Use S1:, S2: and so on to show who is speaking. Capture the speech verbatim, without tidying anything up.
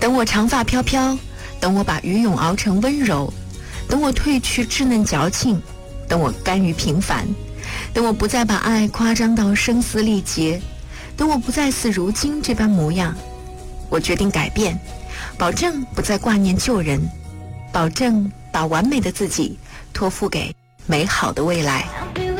S1: 等我长发飘飘，等我把鱼涌熬成温柔，等我褪去稚嫩矫情，等我甘于平凡，等我不再把爱夸张到声嘶力竭，等我不再似如今这般模样。我决定改变，保证不再挂念旧人，保证把完美的自己托付给美好的未来。